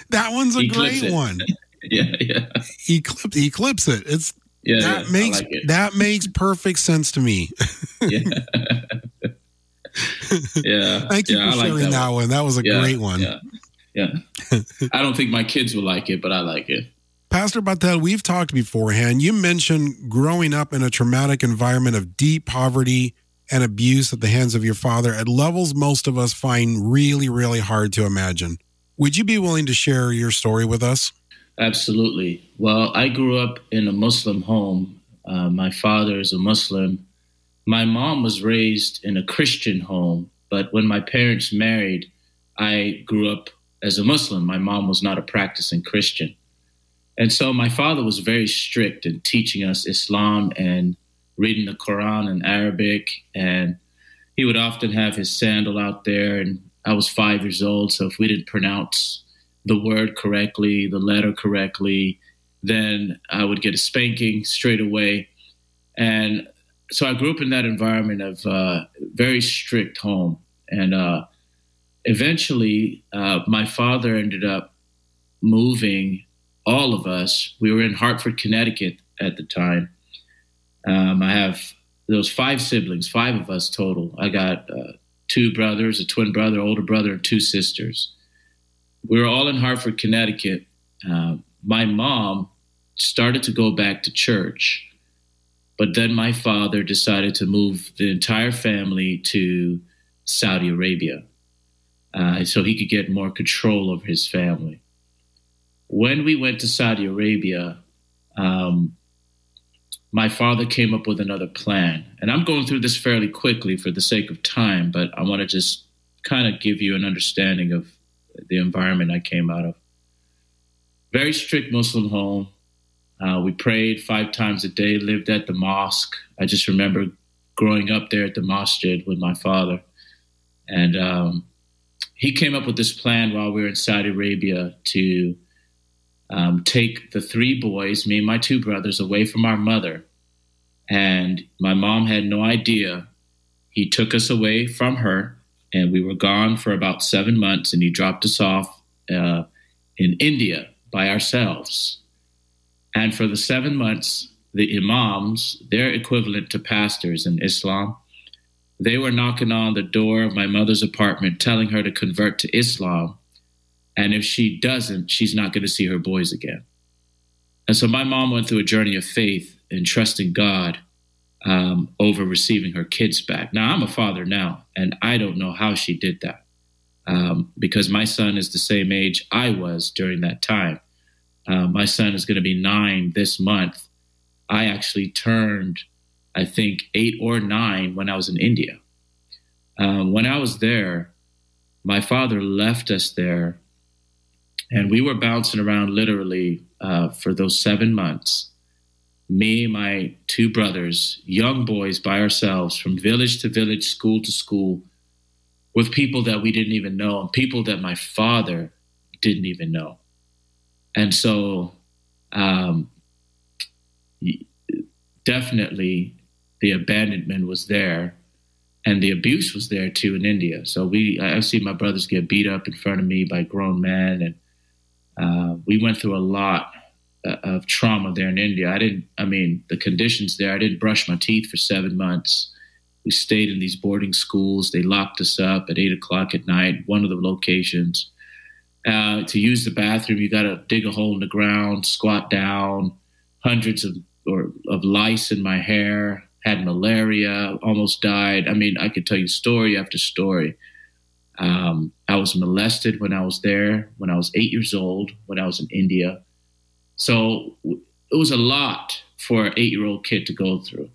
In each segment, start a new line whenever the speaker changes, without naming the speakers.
That one's a
Eclipse
great
it.
one.
Yeah.
Eclipse it. It's
Yeah. I like it.
that makes perfect sense to me.
Yeah. Yeah.
Thank you for
I like
sharing that one. That was a great one.
Yeah. I don't think my kids will like it, but I like it.
Pastor Batel, we've talked beforehand. You mentioned growing up in a traumatic environment of deep poverty and abuse at the hands of your father at levels most of us find really, really hard to imagine. Would you be willing to share your story with us?
Absolutely. Well, I grew up in a Muslim home. My father is a Muslim. My mom was raised in a Christian home, but when my parents married, I grew up as a Muslim. My mom was not a practicing Christian. And so my father was very strict in teaching us Islam and reading the Quran in Arabic. And he would often have his sandal out there. And I was 5 years old. So if we didn't pronounce the word correctly, the letter correctly, then I would get a spanking straight away. And so I grew up in that environment of very strict home. And eventually, my father ended up moving all of us. We were in Hartford, Connecticut at the time. There was 5 siblings, 5 of us total. I got 2 brothers, a twin brother, older brother, and 2 sisters. We were all in Hartford, Connecticut. My mom started to go back to church, but then my father decided to move the entire family to Saudi Arabia so he could get more control over his family. When we went to Saudi Arabia, my father came up with another plan. And I'm going through this fairly quickly for the sake of time, but I want to just kind of give you an understanding of the environment I came out of. Very strict Muslim home. We prayed 5 times a day, lived at the mosque. I just remember growing up there at the masjid with my father. And he came up with this plan while we were in Saudi Arabia to take the 3 boys, me and my 2 brothers, away from our mother. And my mom had no idea. He took us away from her, and we were gone for about 7 months, and he dropped us off in India by ourselves. And for the 7 months, the imams, their equivalent to pastors in Islam, they were knocking on the door of my mother's apartment, telling her to convert to Islam. And if she doesn't, she's not going to see her boys again. And so my mom went through a journey of faith and trusting God over receiving her kids back. Now, I'm a father now, and I don't know how she did that because my son is the same age I was during that time. My son is going to be 9 this month. I actually turned, I think, 8 or 9 when I was in India. When I was there, my father left us there, and we were bouncing around literally for those 7 months. Me, my 2 brothers, young boys by ourselves, from village to village, school to school, with people that we didn't even know and people that my father didn't even know. And so definitely the abandonment was there, and the abuse was there too in India. So I've seen my brothers get beat up in front of me by grown men, and we went through a lot of trauma there in India. The conditions there, I didn't brush my teeth for 7 months. We stayed in these boarding schools. They locked us up at 8:00 at night, one of the locations. To use the bathroom, you got to dig a hole in the ground, squat down, hundreds of lice in my hair, had malaria, almost died. I could tell you story after story. I was molested when I was there, when I was 8 years old, when I was in India. So it was a lot for an 8-year-old kid to go through.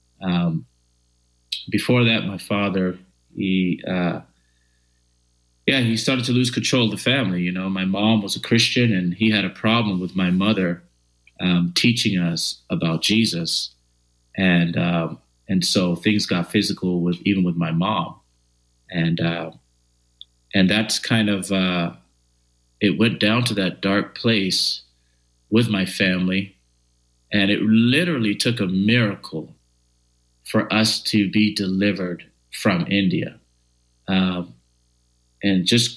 Before that, my father, he started to lose control of the family. You know, my mom was a Christian, and he had a problem with my mother teaching us about Jesus. And so things got physical even with my mom. And that's kind of, it went down to that dark place with my family. And it literally took a miracle for us to be delivered from India. And just